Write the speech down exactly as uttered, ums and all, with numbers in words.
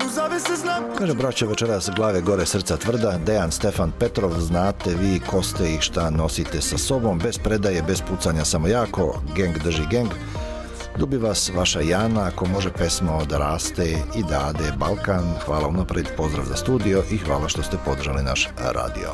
Kaže, braćo, večeras glave gore, srca tvrda. Dejan, Stefan, Petrov, znate vi ko ste i šta nosite sa sobom. Bez predaje, bez pucanja, samo jako. Geng drži geng. Ljubi vas vaša Jana, ako može pesma da raste i da ade Balkan. Hvala unapred, pozdrav za studio i hvala što ste podržali naš radio.